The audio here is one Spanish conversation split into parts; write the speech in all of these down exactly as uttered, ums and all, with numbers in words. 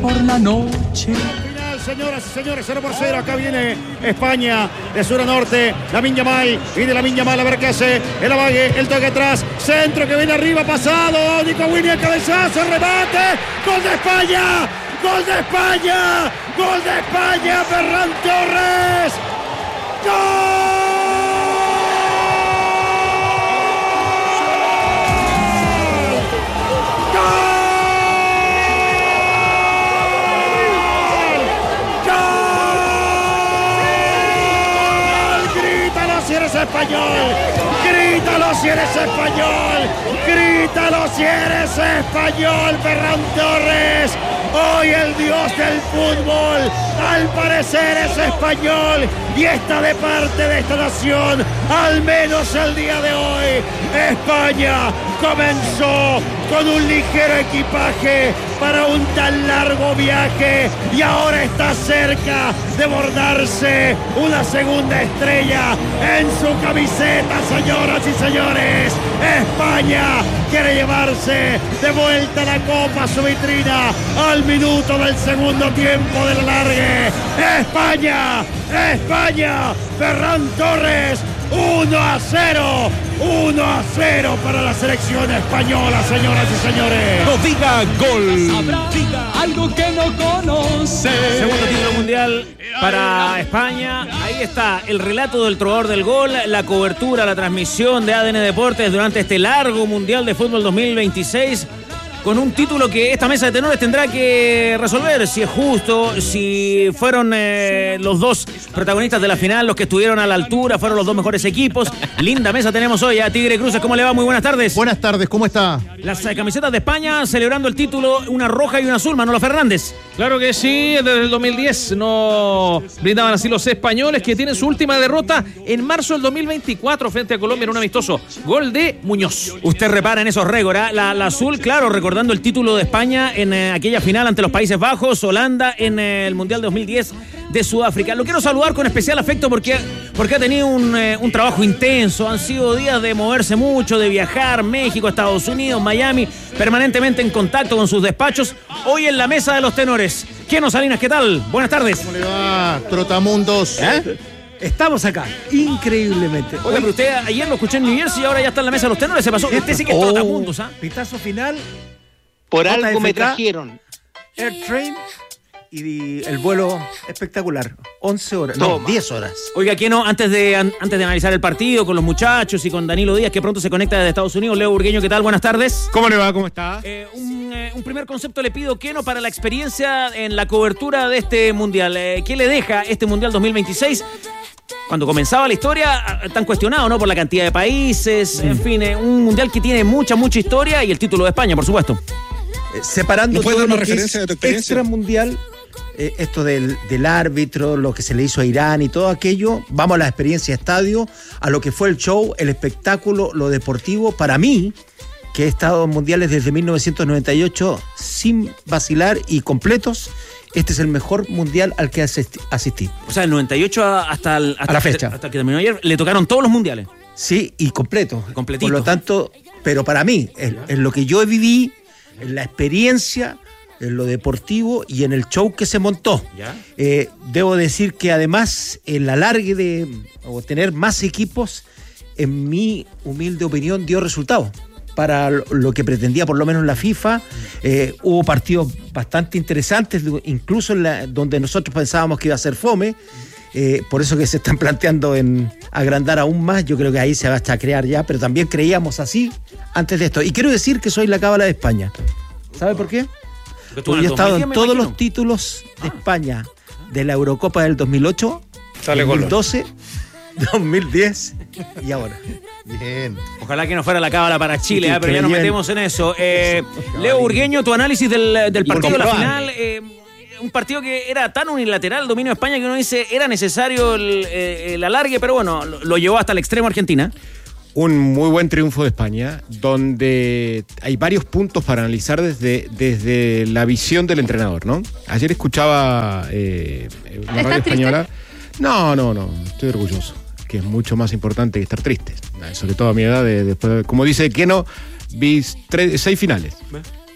por la noche. Señoras y señores, cero por cero, acá viene España, de sur a norte, Lamine Yamal, viene Lamine Yamal a ver qué hace, el avague, el toque atrás, centro que viene arriba, pasado, Nico Williams, cabezazo, remate, gol de España, gol de España, gol de España, Ferran Torres, ¡gol! Español, grítalo si eres español, grítalo si eres español, Ferran Torres, hoy el dios del fútbol, al parecer es español y está de parte de esta nación, al menos el día de hoy. España comenzó con un ligero equipaje para un tan largo viaje y ahora está cerca de bordarse una segunda estrella en su camiseta, señoras y señores. España quiere llevarse de vuelta la copa a su vitrina al minuto del segundo tiempo del alargue. España, España, Ferran Torres, uno a cero, uno a cero para la selección española, señoras y señores. No diga gol, diga algo que no conoce. Segundo título mundial para España. Ahí está el relato del trovador del gol, la cobertura, la transmisión de A D N Deportes durante este largo Mundial de Fútbol dos mil veintiséis. Con un título que esta mesa de tenores tendrá que resolver si es justo, si fueron eh, los dos protagonistas de la final los que estuvieron a la altura, fueron los dos mejores equipos. Linda mesa tenemos hoy a Tigre Cruces. ¿Cómo le va? Muy buenas tardes. Buenas tardes, ¿cómo está? Las eh, camisetas de España celebrando el título, una roja y una azul. Manolo Fernández. Claro que sí, desde el dos mil diez no brindaban así los españoles, que tienen su última derrota en marzo del dos mil veinticuatro frente a Colombia en un amistoso. Gol de Muñoz. Usted repara en esos récords, ¿eh? la, la azul, claro, recordando el título de España en eh, aquella final ante los Países Bajos, Holanda en eh, el Mundial dos mil diez de Sudáfrica. Lo quiero saludar con especial afecto porque, porque ha tenido un, eh, un trabajo intenso. Han sido días de moverse mucho, de viajar, México, Estados Unidos, Miami, permanentemente en contacto con sus despachos. Hoy en la mesa de los tenores. Keno Salinas, ¿qué tal? Buenas tardes. ¿Cómo le va, Trotamundos? ¿Eh? Estamos acá, increíblemente. Oiga, pero usted ayer lo escuché en New Jersey y ahora ya está en la mesa de los tenores. Se pasó. Usted sí que es Oh, Trotamundos, ¿ah? Pitazo final. Por J algo F K, me trajeron. Air Train y el vuelo espectacular. once horas, no, Toma. diez horas. Oiga, Keno, antes de, an- antes de analizar el partido con los muchachos y con Danilo Díaz, que pronto se conecta desde Estados Unidos, Leo Burgueño, ¿qué tal? Buenas tardes. ¿Cómo le va? ¿Cómo está? Eh, un, eh, un primer concepto le pido, Keno, para la experiencia en la cobertura de este Mundial. Eh, ¿Qué le deja este Mundial dos mil veintiséis? Cuando comenzaba la historia, tan cuestionado, ¿no? Por la cantidad de países, en fin, eh, un Mundial que tiene mucha, mucha historia y el título de España, por supuesto. Eh, separando ¿Nos puedes todo dar una lo que referencia es de tu experiencia? extra mundial, eh, esto del, del árbitro, lo que se le hizo a Irán y todo aquello, vamos a la experiencia estadio, a lo que fue el show, el espectáculo, lo deportivo. Para mí, que he estado en mundiales desde mil novecientos noventa y ocho sin vacilar y completos, este es el mejor mundial al que asisti- asistí. O sea, el noventa y ocho hasta, el, hasta, A la fecha. hasta que terminó ayer, le tocaron todos los mundiales. Sí, y completo. Completito. Por lo tanto, pero para mí, en, en lo que yo viví, en la experiencia, en lo deportivo y en el show que se montó. ¿Ya? Eh, debo decir que además el alargue de o tener más equipos, en mi humilde opinión, dio resultados para lo que pretendía por lo menos la FIFA. Eh, hubo partidos bastante interesantes, incluso en la, donde nosotros pensábamos que iba a ser fome. Eh, por eso que se están planteando en agrandar aún más. Yo creo que ahí se va a chacrear ya, pero también creíamos así antes de esto. Y quiero decir que soy la cábala de España. ¿Sabe por qué? Porque yo he estado en todos los títulos de España, de la Eurocopa del dos mil ocho, Sale dos mil doce, dos mil diez y ahora. Bien. Ojalá que no fuera la cábala para Chile, Sí, ¿eh? Pero ya nos bien. metemos en eso. Eh, Leo Burgueño, tu análisis del, del partido de la comprobable. final. Eh, un partido que era tan unilateral, dominio de España, que uno dice era necesario el, eh, el alargue, pero bueno, lo, lo llevó hasta el extremo Argentina. Un muy buen triunfo de España, donde hay varios puntos para analizar desde, desde la visión del entrenador, ¿no? Ayer escuchaba eh, una radio española. No, no, no, estoy orgulloso, que es mucho más importante que estar triste. Sobre todo a mi edad, de, después de- como dice Keno, vi tres, seis finales.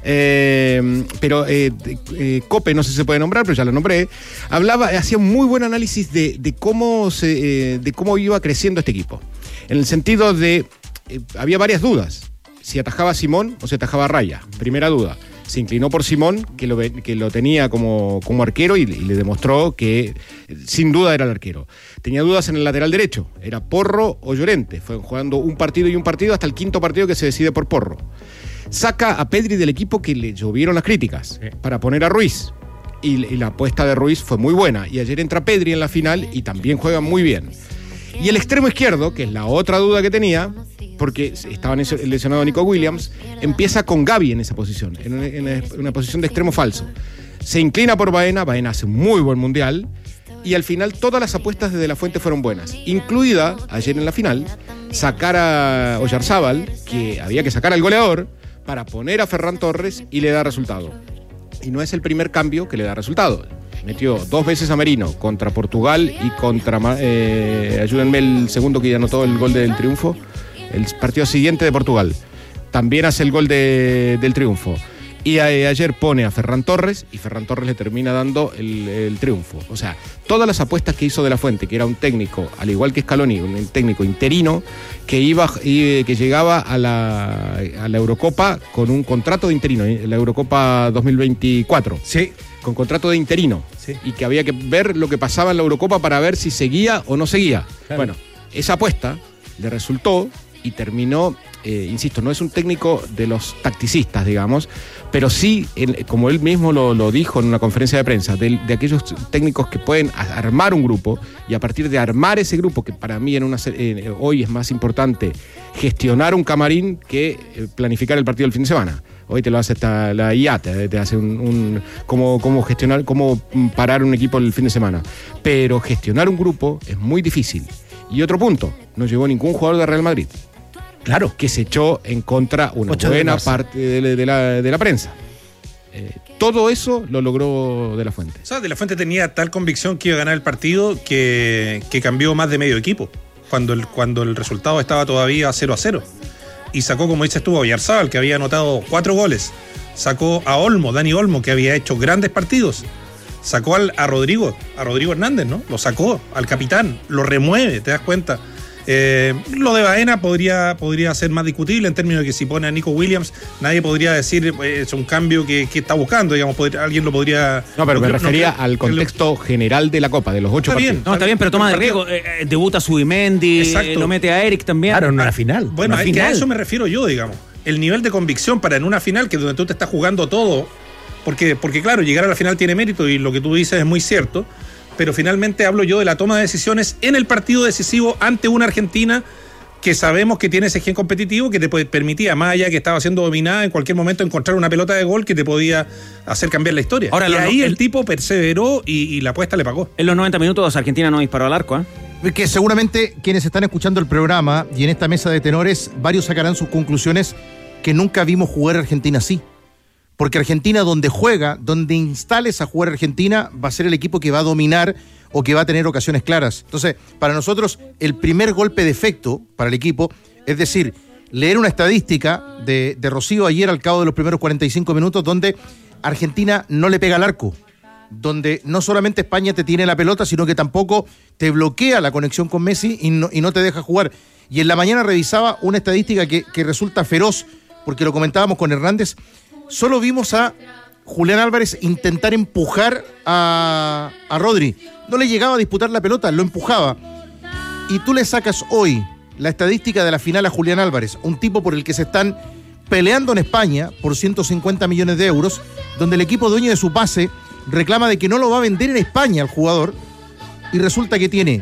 Eh, pero eh, eh, Cope, no sé si se puede nombrar, pero ya lo nombré, hablaba, hacía un muy buen análisis de, de, cómo se, eh, de cómo iba creciendo este equipo. En el sentido de, eh, había varias dudas. Si atajaba a Simón o si atajaba a Raya. Primera duda. Se inclinó por Simón, que lo, que lo tenía como, como arquero y, y le demostró que sin duda era el arquero. Tenía dudas en el lateral derecho. Era Porro o Llorente. Fue jugando un partido y un partido hasta el quinto partido que se decide por Porro. Saca a Pedri del equipo que le llovieron las críticas para poner a Ruiz. Y, y la apuesta de Ruiz fue muy buena. Y ayer entra Pedri en la final y también juega muy bien. Y el extremo izquierdo, que es la otra duda que tenía, porque estaba lesionado Nico Williams, empieza con Gavi en esa posición, en una, en una posición de extremo falso. Se inclina por Baena, Baena hace un muy buen mundial, y al final todas las apuestas de De La Fuente fueron buenas, incluida, ayer en la final, sacar a Oyarzábal, que había que sacar al goleador, para poner a Ferran Torres y le da resultado. Y no es el primer cambio que le da resultado. Metió dos veces a Merino contra Portugal y contra, eh, ayúdenme, el segundo que ya anotó el gol del triunfo, el partido siguiente de Portugal. También hace el gol de, del triunfo. Y a, ayer pone a Ferran Torres y Ferran Torres le termina dando el, el triunfo. O sea, todas las apuestas que hizo De La Fuente, que era un técnico, al igual que Scaloni, un técnico interino, que iba y que llegaba a la, a la Eurocopa con un contrato de interino, la Eurocopa dos mil veinticuatro. Sí. Con contrato de interino. Sí. Y que había que ver lo que pasaba en la Eurocopa para ver si seguía o no seguía. Claro. Bueno, esa apuesta le resultó y terminó, eh, insisto, no es un técnico de los tacticistas, digamos, pero sí, en, como él mismo lo, lo dijo en una conferencia de prensa, de, de aquellos técnicos que pueden armar un grupo y a partir de armar ese grupo, que para mí en una, eh, hoy es más importante gestionar un camarín que eh, planificar el partido del fin de semana. Hoy te lo hace hasta la I A, te, te hace un, un cómo, cómo gestionar, cómo parar un equipo el fin de semana. Pero gestionar un grupo es muy difícil. Y otro punto, no llegó ningún jugador de Real Madrid. Claro. Que se echó en contra una Ocho buena de parte de, de, la, de la prensa. Eh, todo eso lo logró De La Fuente. O sea, De La Fuente tenía tal convicción que iba a ganar el partido que, que cambió más de medio equipo. Cuando el, cuando el resultado estaba todavía cero a cero. Y sacó, como dices tú, a Oyarzábal, que había anotado cuatro goles. Sacó a Olmo, Dani Olmo, que había hecho grandes partidos. Sacó al, a Rodrigo, a Rodrigo Hernández, ¿no? Lo sacó, al capitán, lo remueve, ¿te das cuenta? Eh, lo de Baena podría, podría ser más discutible en términos de que si pone a Nico Williams, nadie podría decir eh, es un cambio que, que está buscando, digamos, podría, alguien lo podría... No, pero me lo, refería no, al contexto lo, general de la Copa, de los ocho está partidos. bien, No, está bien, pero toma de riesgo. Eh, eh, debuta Subimendi, eh, lo mete a Eric también. Claro, en una final. Bueno, una es final. que a eso me refiero yo, digamos. El nivel de convicción para en una final, que donde tú te estás jugando todo, porque, porque claro, llegar a la final tiene mérito y lo que tú dices es muy cierto, pero finalmente hablo yo de la toma de decisiones en el partido decisivo ante una Argentina que sabemos que tiene ese gen competitivo que te permitía, más allá que estaba siendo dominada, en cualquier momento encontrar una pelota de gol que te podía hacer cambiar la historia. Ahora, y lo, ahí el, el tipo perseveró y, y la apuesta le pagó. En los noventa minutos Argentina no disparó al arco, ¿eh? Que seguramente quienes están escuchando el programa y en esta mesa de tenores, varios sacarán sus conclusiones que nunca vimos jugar a Argentina así. Porque Argentina, donde juega, donde instales a jugar a Argentina, va a ser el equipo que va a dominar o que va a tener ocasiones claras. Entonces, para nosotros, el primer golpe de efecto para el equipo, es decir, leer una estadística de, de Rocío ayer al cabo de los primeros cuarenta y cinco minutos, donde Argentina no le pega al arco, donde no solamente España te tiene la pelota, sino que tampoco te bloquea la conexión con Messi y no, y no te deja jugar. Y en la mañana revisaba una estadística que, que resulta feroz, porque lo comentábamos con Hernández. Solo vimos a Julián Álvarez intentar empujar a, a Rodri. No le llegaba a disputar la pelota, lo empujaba. Y tú le sacas hoy la estadística de la final a Julián Álvarez, un tipo por el que se están peleando en España por ciento cincuenta millones de euros, donde el equipo dueño de su pase reclama de que no lo va a vender en España al jugador, y resulta que tiene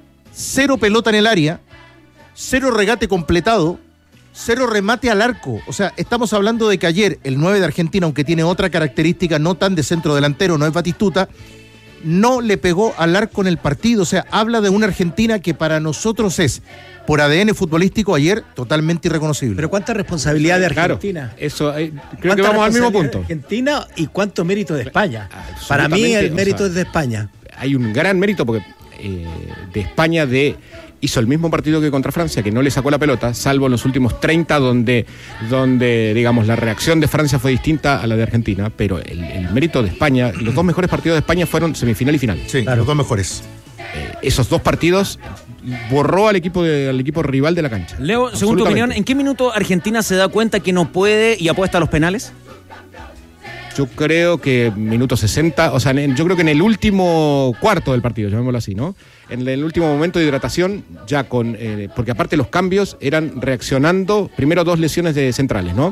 cero pelota en el área, cero regate completado, cero remate al arco. O sea, estamos hablando de que ayer el nueve de Argentina, aunque tiene otra característica no tan de centro delantero, no es Batistuta, no le pegó al arco en el partido. O sea, habla de una Argentina que para nosotros es, por A D N futbolístico, ayer totalmente irreconocible. Pero ¿cuánta responsabilidad de Argentina? Claro, eso, eh, creo que vamos al mismo punto. De Argentina y cuánto mérito de España. Para mí el mérito, o sea, es de España. Hay un gran mérito porque eh, de España de hizo el mismo partido que contra Francia, que no le sacó la pelota, salvo en los últimos treinta, donde, donde digamos, la reacción de Francia fue distinta a la de Argentina, pero el, el mérito de España, los dos mejores partidos de España fueron semifinal y final. Sí, claro. Los dos mejores. Eh, esos dos partidos borró al equipo, de, al equipo rival de la cancha. Leo, según tu opinión, ¿en qué minuto Argentina se da cuenta que no puede y apuesta a los penales? Yo creo que minuto sesenta, o sea, yo creo que en el último cuarto del partido, llamémoslo así, ¿no? En el último momento de hidratación, ya con, eh, porque aparte los cambios eran reaccionando, primero dos lesiones de centrales, ¿no?